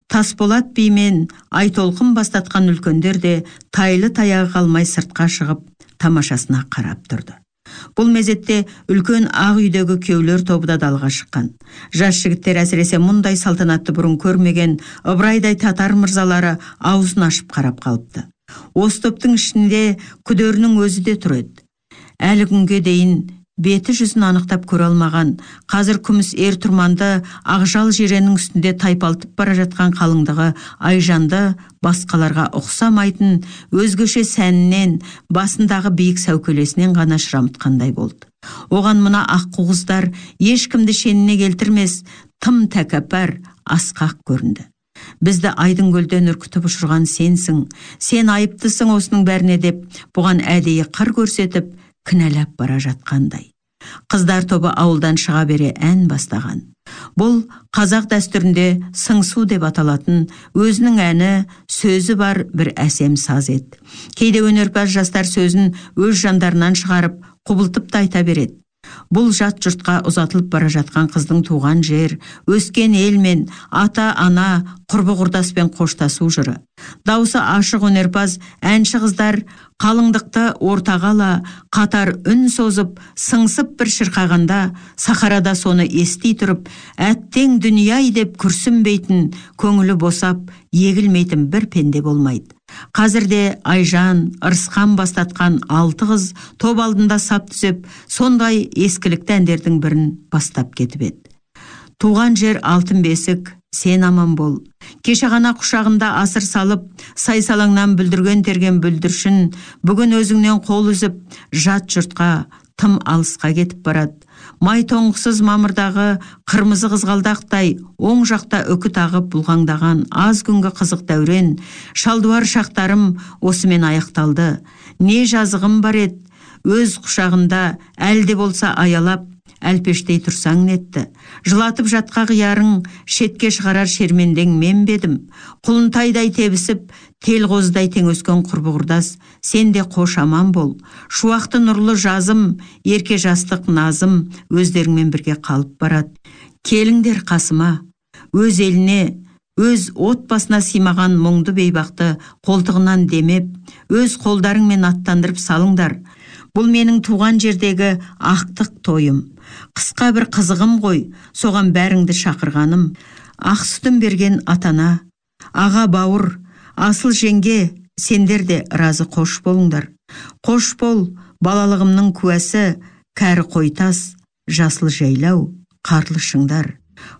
Тасболат би мен Айтолқын бастатқан үлкендер де тайлы таяғы қалмай сыртқа шығып тамашасына қарап тұрды. Бұл мезетте үлкен ақ үйдегі күйеулер тобы да далға шыққан. Жас жігіттер әсіресе мұндай салтанатты бұрын көрмеген Ыбырайдай татар мырзалары аузын ашып қарап қалыпты. Осы топтың ішінде күдерінің өзі де тұр еді. Әлі күнге дейін беті жүзін анықтап көре алмаған, қазір күміс ер тұрманды ақжал жиреннің үстінде тайпалтып бара жатқан қалыңдығы Айжанды басқаларға ұқсамайтын өзгеше сәнінен, басындағы биік сәукелесінен ғана шырамытқандай болды. Оған мына аққу қыздар ешкімді шеніне келтірмес, тым тәкаппар, асқақ көрінді. Бізді айдың көлден үркітіп ұшырған сенсің, сен айыптысың осының бәріне деп, бұған әдейі қыр көрсетіп, кінәлап бара жатқандай. Қыздар тобы ауылдан шыға бере ән бастаған. Бұл қазақ дәстүрінде сыңсу деп аталатын өзінің әні, сөзі бар бір әсем саз еді. Кейде өнерпаз жастар сөзін өз жандарынан шығарып, құбылтып та айта береді. Бұл жат жұртқа ұзатылып бара жатқан қыздың туған жер, өскен ел мен ата-ана, құрбы-құрдаспен қоштасу жыры. Даусы ашық өнерпаз әнші қыздар қалыңдықты ортаға ала, қатар үн созып, сыңсып бір шырқағанда, сахарада соны ести тұрып, әттең дүние-ай деп күрсінбейтін, көңілі босап, егілмейтін бір пенде болмайды. Қазірде Айжан, Ырысқан бастатқан 6 қыз топ алдында сап түзеп, сондай ескілікті әндердің бірін бастап кетіп еді. Туған жер алтын бесік, сен аман бол. Кеше ғана құшағында асыр салып, сай-салаңнан бүлдірген терген бүлдіршін, бүгін өзіңнен қол үзіп, жат жұртқа тым алысқа кетіп барады. Май тоңқысыз мамырдағы қырмызы қызғалдақтай оң жақта үкі тағып бұлғаңдаған аз күнгі қызық дәурен, шалдуар шақтарым осымен аяқталды. Не жазығым бар еді, өз құшағында әлде болса аялап, әлпештей тұрсаң нетті. Жылатып жатқа қиярың, шетке шығарар шермендең мен бедім. Құлынтайдай тебісіп, тел қоздай тең өскен құрбы-құрдас, сен де қош аман бол. Шуақты нұрлы жазым, ерке жастық назым, өздеріңмен бірге қалып барады. Келіңдер қасыма, өз еліне, өз отбасына симаған мұңды бейбақты қолтығынан демеп, өз қолдарыңмен аттандырып салыңдар. Бұл менің туған жердегі ақтық тойым. Қысқа бір қызығым ғой, соған бәріңді шақырғаным. Ақ сүтін берген атана, аға бауыр, асыл жеңге, сендер де разы қош болыңдар. Қош бол, балалығымның куәсі, кәрі қойтас, жасыл жайлау, қарлы шыңдар.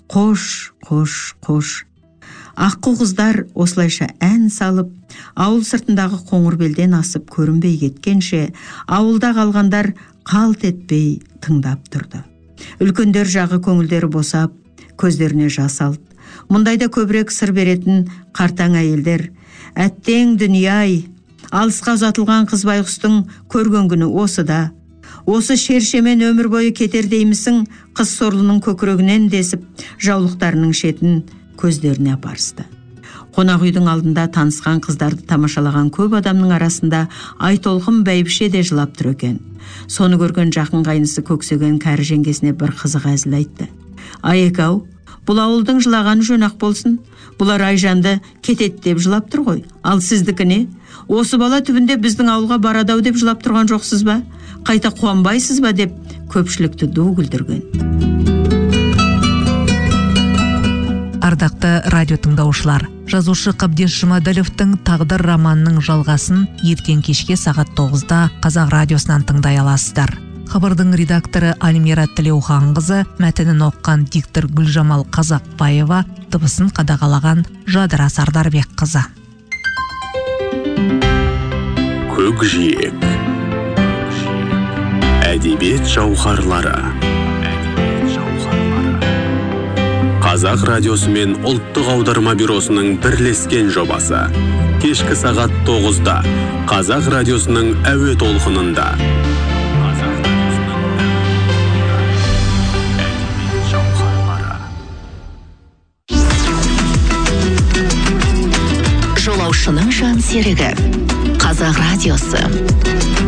Қош, қош, қош. Аққу қыздар осылайша ән салып, ауыл сыртындағы қоңыр белден асып көрінбей кеткенше, ауылда қалғандар қалт етпей тыңдап тұрды. Үлкендер жағы көңілдері босап, көздеріне жас алды. Мұндайда көбірек сыр беретін қартаң әйелдер, әттең дүние-ай, алысқа ұзатылған қыз байғұстың көрген күні осы да. Осы шершемен өмір бойы кетер деймісің, қыз сорлының көкірегінен десіп, жаулықтарының шетін көздеріне апарысты. Қонақ үйдің алдында танысқан қыздарды тамашалаған көп адамның арасында Айтолқын бәйбіше де жылап тұр екен. Соны көрген жақын қайнысы көксеген кәрі жеңгесіне бір қызық әзіл айтты. Айекау, бұл ауылдың жылағаны жөн-ақ болсын. Бұлар Айжанды кетет деп жылап тұр ғой. Ал сіздікі не? Осы бала түбінде біздің ауылға барадау деп жылап тұрған жоқсыз ба? Қайта қуанбайсыз ба деп көпшілікті ду күлдірген. Ардақты радио тыңдаушылар, жазушы Қабдеш Жұмаділовтың Тағдыр романының жалғасын ертең кешке сағат 9-да Қазақ радиосынан тыңдай аласыздар. Хабардың редакторы Альмира Тілеуханқызы, мәтінін оққан диктор Гүлжамал Қазақбаева, дыбысын қадағалаған Жадыра Сардарбекқызы. Көкжиек. Әдебиет жауһарлары. Қазақ радиосы мен ұлттық аударма бюросының бірлескен жобасы. Кешкі сағат 9-да Қазақ радиосының әуе толқынында. Жолаушының жан серігі. Қазақ радиосы.